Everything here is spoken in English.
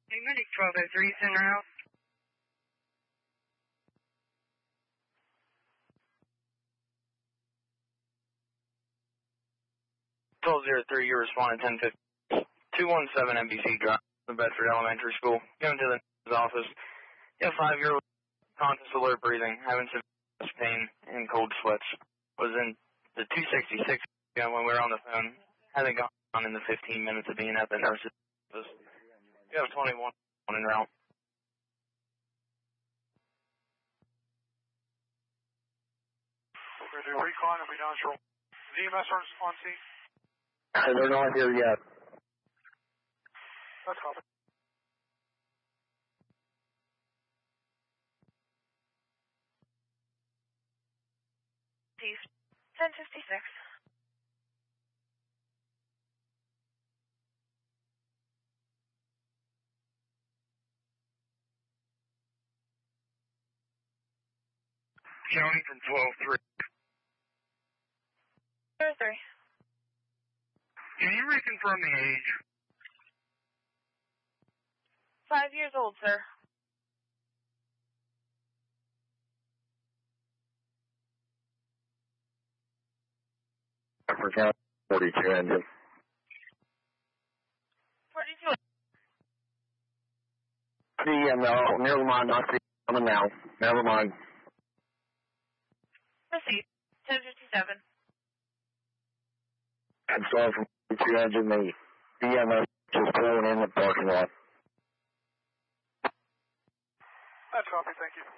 Hey, Medic 1203, center out. You're responding 1050. 217 NBC Drive, the Bedford Elementary School. Going to the office. You have 5-year-old conscious alert breathing, having some pain and cold sweats. Was in the 266 when we were on the phone. Hasn't gone in the 15 minutes of being at the nurse's office. You have 21 en route. We're going to do a recon and be down short. EMS on scene? They're not here yet. That's copy. Chief, 1056. County from 12-3. 03. Can you reconfirm the age? 5 years old, sir. For County 42 engine. 42. No, never mind, not see coming now. Never mind. Proceed. 1057. I'm sorry from 42 engine, the EMS just pulling in the parking lot. That's copy, thank you.